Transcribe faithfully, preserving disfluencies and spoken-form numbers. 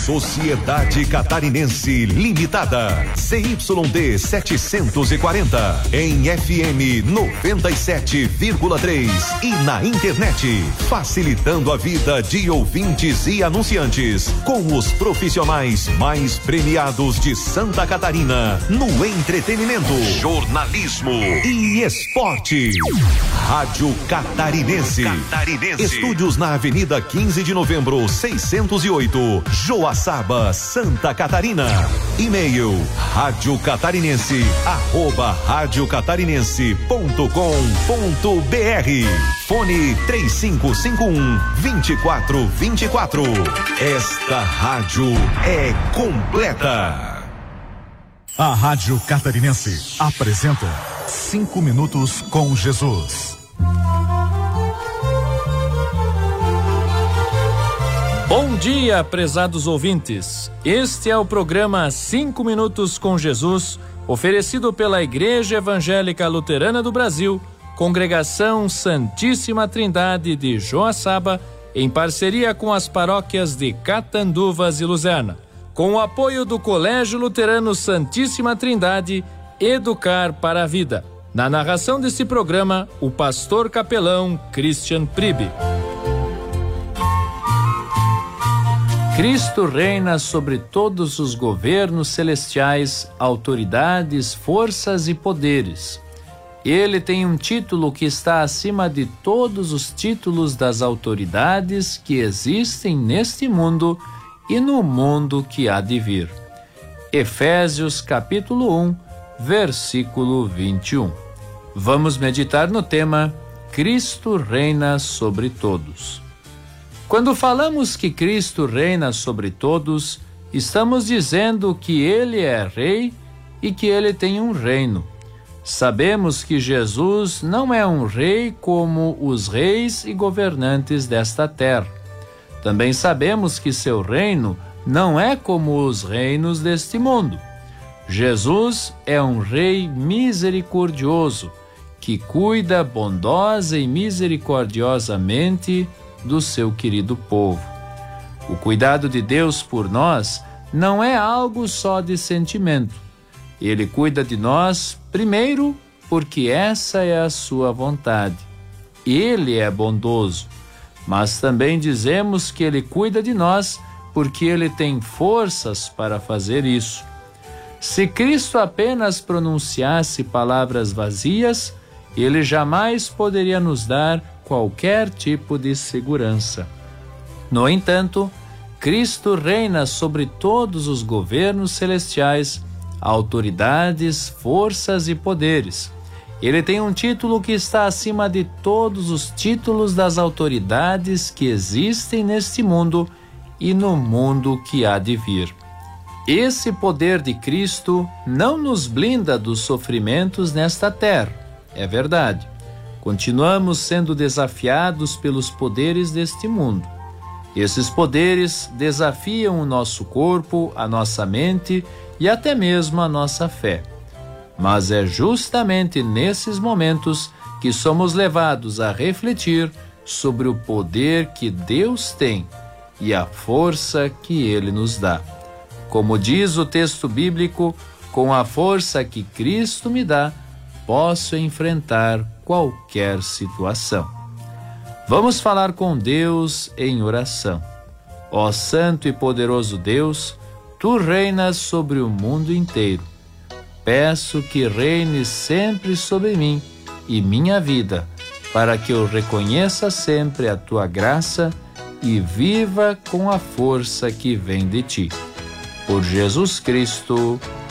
Sociedade Catarinense Limitada, C Y D setecentos e quarenta, em F M noventa e sete vírgula três e na internet, facilitando a vida de ouvintes e anunciantes, com os profissionais mais premiados de Santa Catarina, no entretenimento, jornalismo e esporte. Rádio Catarinense. Catarinense. Estúdios na Avenida quinze de Novembro, seiscentos e oito, Joaçaba, Santa Catarina. E-mail rádio catarinense arroba rádio catarinense ponto com ponto br. Fone três cinco cinco um, dois quatro dois quatro. Esta rádio é completa. A Rádio Catarinense apresenta Cinco Minutos com Jesus. Bom dia, prezados ouvintes. Este é o programa Cinco Minutos com Jesus, oferecido pela Igreja Evangélica Luterana do Brasil, Congregação Santíssima Trindade de Joaçaba, em parceria com as paróquias de Catanduvas e Luzerna, com o apoio do Colégio Luterano Santíssima Trindade, Educar para a Vida. Na narração desse programa, o pastor capelão Christian Pribe. Cristo reina sobre todos os governos celestiais, autoridades, forças e poderes. Ele tem um título que está acima de todos os títulos das autoridades que existem neste mundo e no mundo que há de vir. Efésios capítulo um, versículo vinte e um. Vamos meditar no tema Cristo reina sobre todos. Quando falamos que Cristo reina sobre todos, estamos dizendo que Ele é Rei e que Ele tem um reino. Sabemos que Jesus não é um rei como os reis e governantes desta terra. Também sabemos que seu reino não é como os reinos deste mundo. Jesus é um rei misericordioso, que cuida bondosa e misericordiosamente do seu querido povo. O cuidado de Deus por nós não é algo só de sentimento. Ele cuida de nós, primeiro, porque essa é a sua vontade. Ele é bondoso, mas também dizemos que Ele cuida de nós porque Ele tem forças para fazer isso. Se Cristo apenas pronunciasse palavras vazias, Ele jamais poderia nos dar qualquer tipo de segurança. No entanto, Cristo reina sobre todos os governos celestiais, autoridades, forças e poderes. Ele tem um título que está acima de todos os títulos das autoridades que existem neste mundo e no mundo que há de vir. Esse poder de Cristo não nos blinda dos sofrimentos nesta terra, é verdade. Continuamos sendo desafiados pelos poderes deste mundo. Esses poderes desafiam o nosso corpo, a nossa mente e até mesmo a nossa fé. Mas é justamente nesses momentos que somos levados a refletir sobre o poder que Deus tem e a força que Ele nos dá. Como diz o texto bíblico, com a força que Cristo me dá, posso enfrentar qualquer situação. Vamos falar com Deus em oração. Ó Santo e poderoso Deus, Tu reinas sobre o mundo inteiro. Peço que reine sempre sobre mim e minha vida, para que eu reconheça sempre a Tua graça e viva com a força que vem de Ti. Por Jesus Cristo.